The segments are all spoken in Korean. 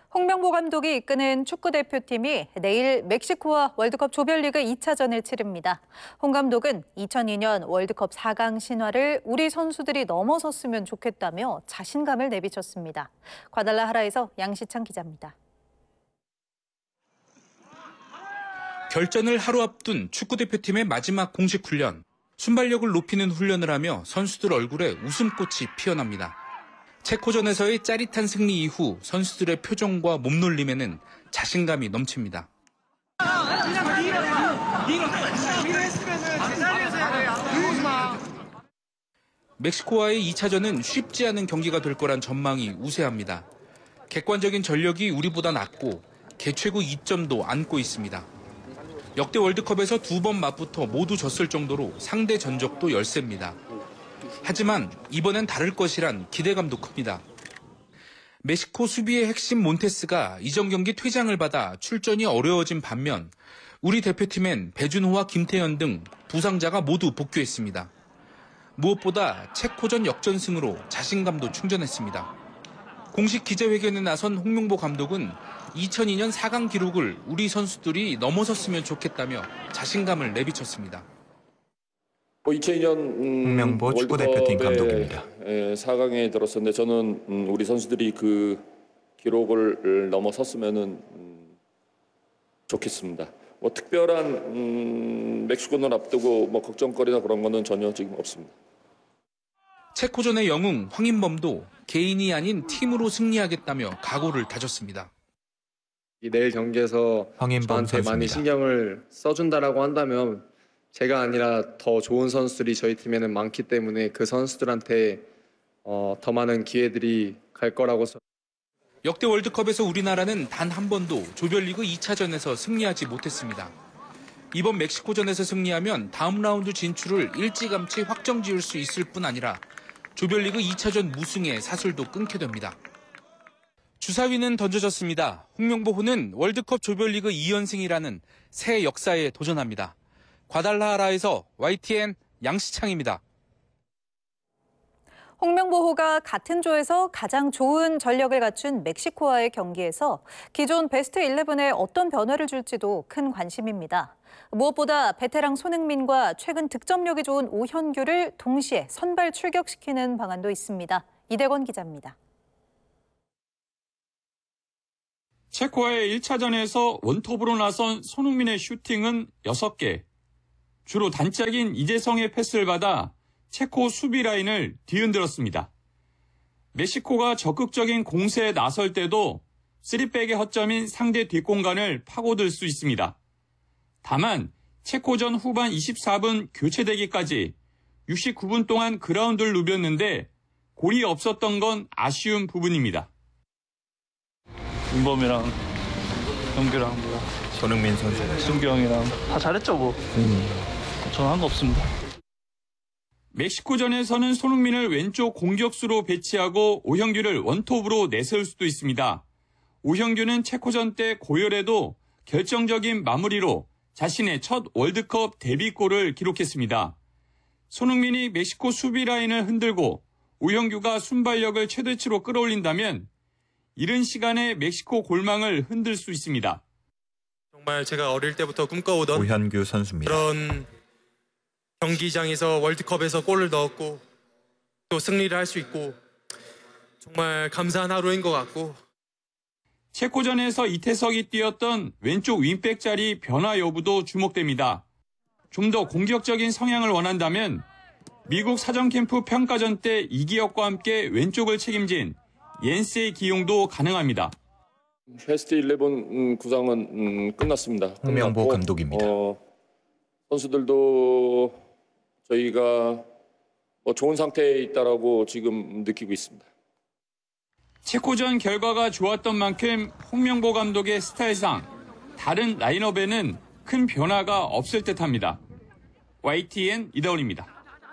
홍명보 감독이 이끄는 축구대표팀이 내일 멕시코와 월드컵 조별리그 2차전을 치릅니다. 홍 감독은 2002년 월드컵 4강 신화를 우리 선수들이 넘어섰으면 좋겠다며 자신감을 내비쳤습니다. 과달라하라에서 양시창 기자입니다. 결전을 하루 앞둔 축구대표팀의 마지막 공식 훈련. 순발력을 높이는 훈련을 하며 선수들 얼굴에 웃음꽃이 피어납니다. 체코전에서의 짜릿한 승리 이후 선수들의 표정과 몸놀림에는 자신감이 넘칩니다. 멕시코와의 2차전은 쉽지 않은 경기가 될 거란 전망이 우세합니다. 객관적인 전력이 우리보다 낫고 개최국 2점도 안고 있습니다. 역대 월드컵에서 2번 맞붙어 모두 졌을 정도로 상대 전적도 열세입니다. 하지만 이번엔 다를 것이란 기대감도 큽니다. 멕시코 수비의 핵심 몬테스가 이전 경기 퇴장을 받아 출전이 어려워진 반면 우리 대표팀엔 배준호와 김태현 등 부상자가 모두 복귀했습니다. 무엇보다 체코전 역전승으로 자신감도 충전했습니다. 공식 기자회견에 나선 홍명보 감독은 2002년 4강 기록을 우리 선수들이 넘어섰으면 좋겠다며 자신감을 내비쳤습니다. 2002년 홍명보 축구대표팀 감독입니다. 4강에 들었었는데 저는 우리 선수들이 그 기록을 넘어섰으면 좋겠습니다. 특별한 멕시코는 앞두고 걱정거리나 그런 거는 전혀 지금 없습니다. 체코전의 영웅 황인범도 개인이 아닌 팀으로 승리하겠다며 각오를 다졌습니다. 내일 경기에서 저한테 선수입니다. 많이 신경을 써준다라고 한다면 제가 아니라 더 좋은 선수들이 저희 팀에는 많기 때문에 그 선수들한테 더 많은 기회들이 갈 거라고. 역대 월드컵에서 우리나라는 단 한 번도 조별리그 2차전에서 승리하지 못했습니다. 이번 멕시코전에서 승리하면 다음 라운드 진출을 일찌감치 확정 지을 수 있을 뿐 아니라 조별리그 2차전 무승의 사슬도 끊게 됩니다. 주사위는 던져졌습니다. 홍명보호는 월드컵 조별리그 2연승이라는 새 역사에 도전합니다. 과달라하라에서 YTN 양시창입니다. 홍명보호가 같은 조에서 가장 좋은 전력을 갖춘 멕시코와의 경기에서 기존 베스트 11에 어떤 변화를 줄지도 큰 관심입니다. 무엇보다 베테랑 손흥민과 최근 득점력이 좋은 오현규를 동시에 선발 출격시키는 방안도 있습니다. 이대건 기자입니다. 체코와의 1차전에서 원톱으로 나선 손흥민의 슈팅은 6개. 주로 단짝인 이재성의 패스를 받아 체코 수비 라인을 뒤흔들었습니다. 멕시코가 적극적인 공세에 나설 때도 3백의 허점인 상대 뒷공간을 파고들 수 있습니다. 다만 체코전 후반 24분 교체되기까지 69분 동안 그라운드를 누볐는데 골이 없었던 건 아쉬운 부분입니다. 윤범이랑 영규랑 손흥민 선수, 승규 형이랑 다 잘했죠 뭐. 저는 한 거 없습니다. 멕시코전에서는 손흥민을 왼쪽 공격수로 배치하고 오형규를 원톱으로 내세울 수도 있습니다. 오형규는 체코전 때 고열에도 결정적인 마무리로 자신의 첫 월드컵 데뷔골을 기록했습니다. 손흥민이 멕시코 수비 라인을 흔들고 오형규가 순발력을 최대치로 끌어올린다면 이른 시간에 멕시코 골망을 흔들 수 있습니다. 정말 제가 어릴 때부터 꿈꿔오던 오현규 선수입니다. 그런 경기장에서 월드컵에서 골을 넣었고 또 승리를 할 수 있고 정말 감사한 하루인 것 같고. 체코전에서 이태석이 뛰었던 왼쪽 윙백 자리 변화 여부도 주목됩니다. 좀 더 공격적인 성향을 원한다면 미국 사전 캠프 평가전 때 이기혁과 함께 왼쪽을 책임진 옌스의 기용도 가능합니다. 베스트 11 구상은 끝났습니다. 홍명보 감독입니다. 선수들도 저희가 좋은 상태에 있다라고 지금 느끼고 있습니다. 체코전 결과가 좋았던 만큼 홍명보 감독의 스타일상 다른 라인업에는 큰 변화가 없을 듯합니다. YTN 이다운입니다.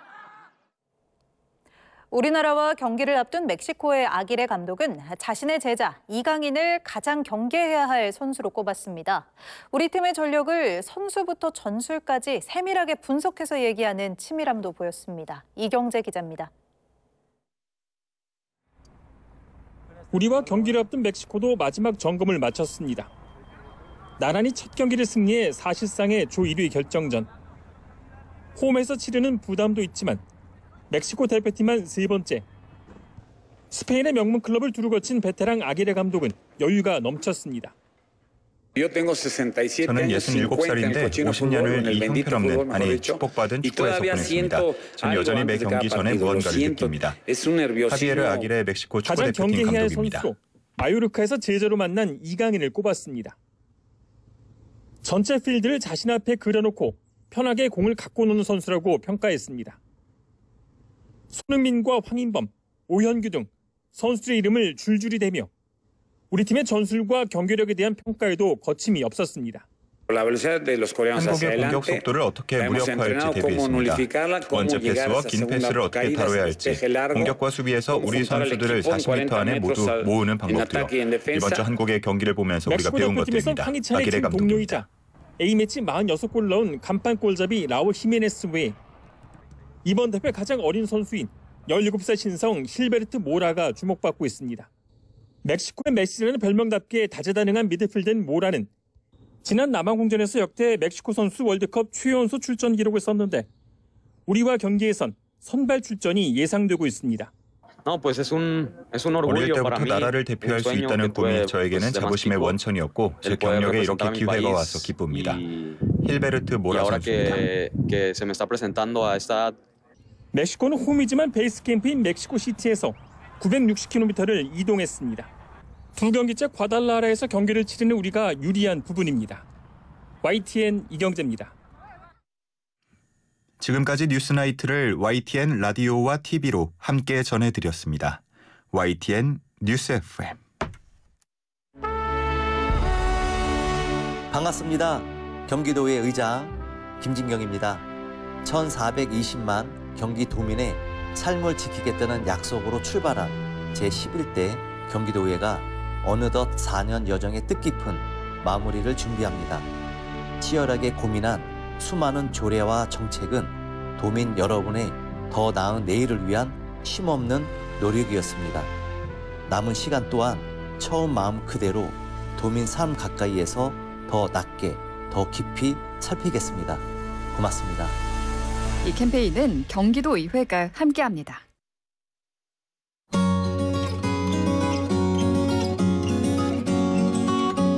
우리나라와 경기를 앞둔 멕시코의 아기레 감독은 자신의 제자 이강인을 가장 경계해야 할 선수로 꼽았습니다. 우리 팀의 전력을 선수부터 전술까지 세밀하게 분석해서 얘기하는 치밀함도 보였습니다. 이경재 기자입니다. 우리와 경기를 앞둔 멕시코도 마지막 점검을 마쳤습니다. 나란히 첫 경기를 승리해 사실상의 조 1위 결정전. 홈에서 치르는 부담도 있지만 멕시코 대표팀만 3번째. 스페인의 명문 클럽을 두루 거친 베테랑 아기레 감독은 여유가 넘쳤습니다. 저는 67살인데 50년을 이 형편없는 아니 축복받은 축구에서 보냈습니다. 전 여전히 매 경기 전에 무언가를 느낍니다. 하비에르 아기레 멕시코 축구 가장 대표팀 경계해야 할 감독입니다. 선수로 마요르카에서 제자로 만난 이강인을 꼽았습니다. 전체 필드를 자신 앞에 그려놓고 편하게 공을 갖고 노는 선수라고 평가했습니다. 손흥민과 황인범, 오현규 등 선수들의 이름을 줄줄이 대며 우리 팀의 전술과 경기력에 대한 평가에도 거침이 없었습니다. 한국의 공격 속도를 어떻게 무력화할지 대비했습니다. 원제 패스와 긴 패스를 어떻게 다뤄야 할지, 공격과 수비에서 우리 선수들을 40m 안에 모두 모으는 방법도요. 이번 주 한국의 경기를 보면서 우리가 멕시코 배운 대표팀에서 것들입니다. 황희찬의 아기레 팀 감독입니다. 동료이자 A매치 46골 넣은 간판 골잡이 라울 히메네스 외에 이번 대회 가장 어린 선수인 17살 신성 실베르트 모라가 주목받고 있습니다. 멕시코의 메시라는 별명답게 다재다능한 미드필더인 모라는 지난 남아공전에서 역대 멕시코 선수 월드컵 최연소 출전 기록을 썼는데 우리와 경기에선 선발 출전이 예상되고 있습니다. 어릴 때부터 나라를 대표할 수 있다는 꿈이 저에게는 자부심의 원천이었고 제 경력에 이렇게 기회가 와서 기쁩니다. 힐베르트 모라 선수입니다. 멕시코는 홈이지만 베이스 캠프인 멕시코시티에서 960km를 이동했습니다. 두 경기째 과달라라에서 경기를 치르는 우리가 유리한 부분입니다. YTN 이경재입니다. 지금까지 뉴스나이트를 YTN 라디오와 TV로 함께 전해드렸습니다. YTN 뉴스 FM. 반갑습니다. 경기도의 의장 김진경입니다. 1420만 경기도민의 삶을 지키겠다는 약속으로 출발한 제11대 경기도의회가 어느덧 4년 여정의 뜻깊은 마무리를 준비합니다. 치열하게 고민한 수많은 조례와 정책은 도민 여러분의 더 나은 내일을 위한 쉼없는 노력이었습니다. 남은 시간 또한 처음 마음 그대로 도민 삶 가까이에서 더 낮게, 더 깊이 살피겠습니다. 고맙습니다. 이 캠페인은 경기도의회가 함께합니다.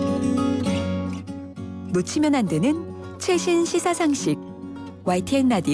놓치면 안 되는 최신 시사 상식 YTN 라디오